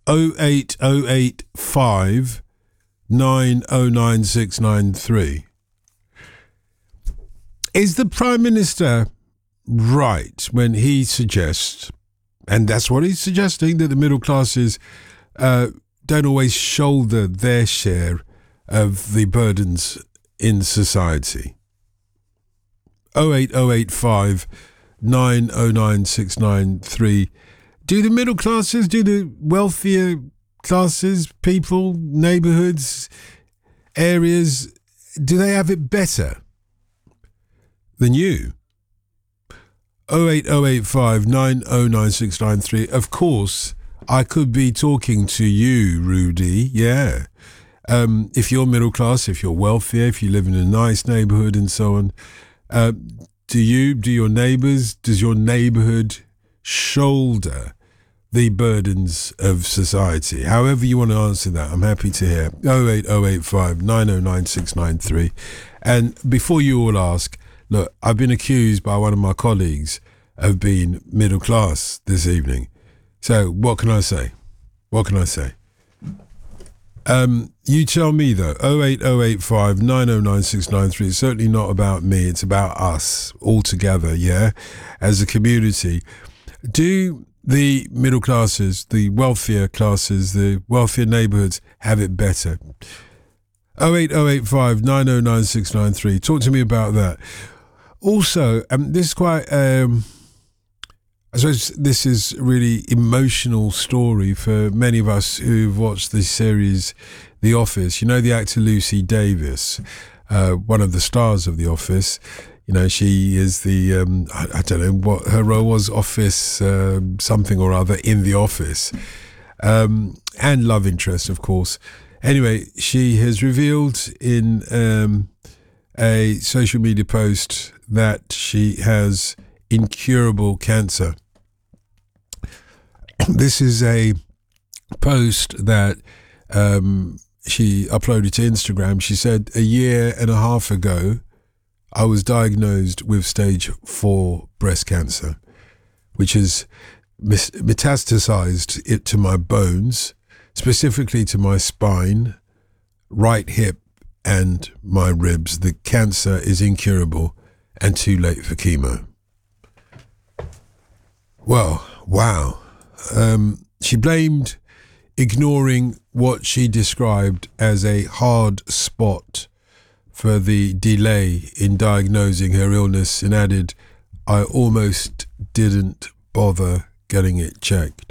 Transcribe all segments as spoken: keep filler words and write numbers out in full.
oh eight oh eight five nine oh nine six nine three. Is the Prime Minister right when he suggests, and that's what he's suggesting, that the middle classes uh, don't always shoulder their share of the burdens in society? oh eight oh eight five nine oh nine six nine three. Do the middle classes, do the wealthier classes, people, neighbourhoods, areas, do they have it better than you? oh eight oh eight five nine oh nine six nine three. Of course, I could be talking to you, Rudy, yeah. Um, if you're middle class, if you're wealthier, if you live in a nice neighbourhood and so on, uh, do you, do your neighbours, does your neighbourhood shoulder the burdens of society? However you want to answer that, I'm happy to hear. oh eight oh eight five nine oh nine six nine three. And before you all ask, look, I've been accused by one of my colleagues of being middle class this evening. So what can I say? What can I say? Um, you tell me though. oh eight oh eight five nine oh nine six nine three. It's certainly not about me. It's about us all together, yeah, as a community. Do the middle classes, the wealthier classes, the wealthier neighbourhoods have it better? oh eight oh eight five nine oh nine six nine three. Talk to me about that. Also, um, this is quite, um, I suppose this is a really emotional story for many of us who've watched the series The Office. You know the actor Lucy Davis, uh, one of the stars of The Office. You know, she is the, um, I, I don't know what her role was, office uh, something or other in The Office. Um, and love interest, of course. Anyway, she has revealed in um, a social media post that she has incurable cancer. This is a post that um, she uploaded to Instagram. She said, a year and a half ago, I was diagnosed with stage four breast cancer, which has metastasized it to my bones, specifically to my spine, right hip, and my ribs. The cancer is incurable and too late for chemo. Well, wow. Um, she blamed ignoring what she described as a hard spot for the delay in diagnosing her illness, and added, I almost didn't bother getting it checked.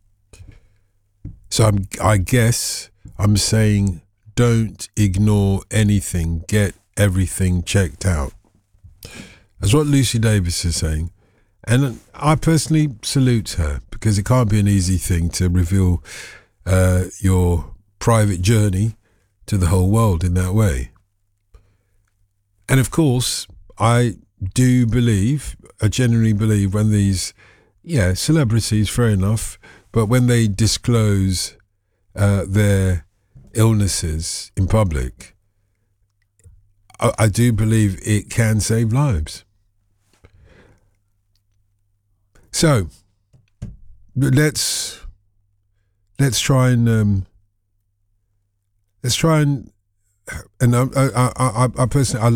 So I'm, I guess I'm saying don't ignore anything, get everything checked out. That's what Lucy Davis is saying. And I personally salute her, because it can't be an easy thing to reveal uh, your private journey to the whole world in that way. And of course, I do believe, I genuinely believe when these, yeah, celebrities, fair enough, but when they disclose uh, their illnesses in public, I, I do believe it can save lives. So let's let's try and um, let's try and and I I I, I personally I